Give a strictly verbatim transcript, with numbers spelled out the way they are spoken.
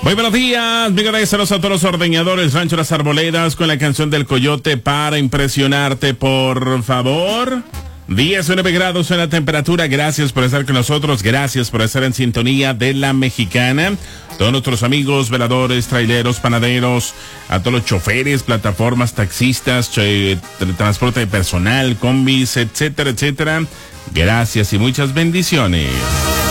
Muy buenos días, mi agradeceros a todos los ordeñadores, Rancho Las Arboledas, con la canción del Coyote para impresionarte, por favor. diecinueve grados en la temperatura, gracias por estar con nosotros, gracias por estar en sintonía de La Mexicana. Todos nuestros amigos, veladores, traileros, panaderos, a todos los choferes, plataformas, taxistas, ch- transporte de personal, combis, etcétera, etcétera. Gracias y muchas bendiciones.